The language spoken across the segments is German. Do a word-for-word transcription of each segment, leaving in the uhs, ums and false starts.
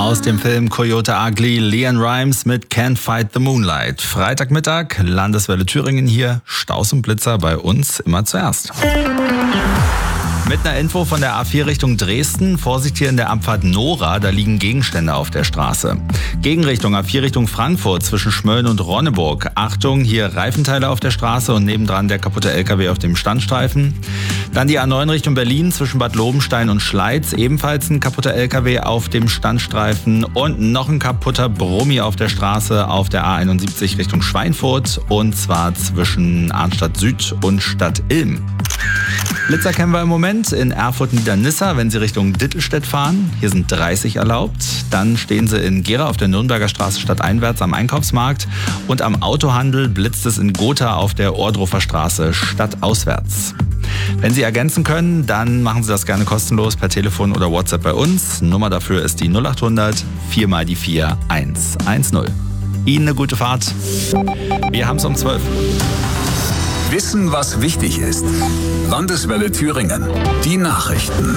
aus dem Film Coyote Ugly, Leon Rimes mit Can't Fight the Moonlight. Freitagmittag, Landeswelle Thüringen hier, Staus und Blitzer bei uns immer zuerst. Mit einer Info von der A vier Richtung Dresden. Vorsicht hier in der Abfahrt Nora, da liegen Gegenstände auf der Straße. Gegenrichtung A vier Richtung Frankfurt zwischen Schmölln und Ronneburg. Achtung, hier Reifenteile auf der Straße und nebendran der kaputte L K W auf dem Standstreifen. Dann die A neun Richtung Berlin zwischen Bad Lobenstein und Schleiz. Ebenfalls ein kaputter L K W auf dem Standstreifen und noch ein kaputter Brummi auf der Straße auf der A einundsiebzig Richtung Schweinfurt. Und zwar zwischen Arnstadt Süd und Stadt Ilm. Blitzer kennen wir im Moment in Erfurt-Niedernissa, wenn Sie Richtung Dittelstedt fahren. Hier sind dreißig erlaubt. Dann stehen Sie in Gera auf der Nürnberger Straße stadteinwärts am Einkaufsmarkt. Und am Autohandel blitzt es in Gotha auf der Ohrdruffer Straße stadtauswärts. Wenn Sie ergänzen können, dann machen Sie das gerne kostenlos per Telefon oder WhatsApp bei uns. Nummer dafür ist die null acht hundert vier mal die vier eins eins null. Ihnen eine gute Fahrt. Wir haben es um zwölf. Wissen, was wichtig ist. Landeswelle Thüringen. Die Nachrichten.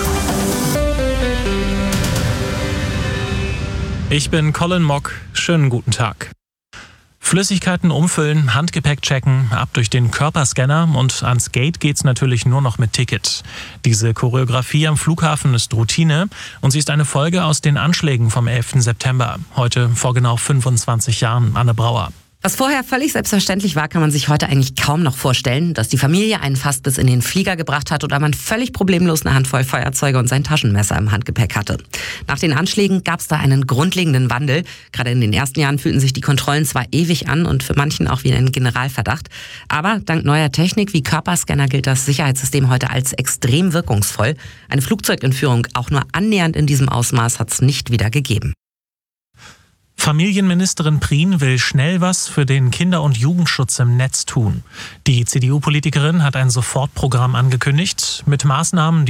Ich bin Colin Mock. Schönen guten Tag. Flüssigkeiten umfüllen, Handgepäck checken, ab durch den Körperscanner und ans Gate geht's natürlich nur noch mit Ticket. Diese Choreografie am Flughafen ist Routine und sie ist eine Folge aus den Anschlägen vom elften September. Heute vor genau fünfundzwanzig Jahren, Anne Brauer. Was vorher völlig selbstverständlich war, kann man sich heute eigentlich kaum noch vorstellen, dass die Familie einen fast bis in den Flieger gebracht hat oder man völlig problemlos eine Handvoll Feuerzeuge und sein Taschenmesser im Handgepäck hatte. Nach den Anschlägen gab es da einen grundlegenden Wandel. Gerade in den ersten Jahren fühlten sich die Kontrollen zwar ewig an und für manchen auch wie ein Generalverdacht, aber dank neuer Technik wie Körperscanner gilt das Sicherheitssystem heute als extrem wirkungsvoll. Eine Flugzeugentführung auch nur annähernd in diesem Ausmaß hat es nicht wieder gegeben. Familienministerin Prien will schnell was für den Kinder- und Jugendschutz im Netz tun. Die C D U-Politikerin hat ein Sofortprogramm angekündigt mit Maßnahmen, die